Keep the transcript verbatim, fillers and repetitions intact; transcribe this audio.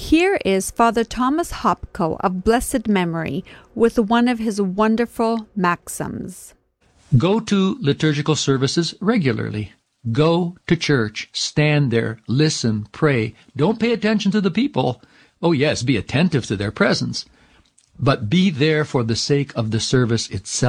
Here is Father Thomas Hopko of blessed memory with one of his wonderful maxims. Go to liturgical services regularly. Go to church, stand there, listen, pray. Don't pay attention to the people. Oh yes, be attentive to their presence. But be there for the sake of the service itself.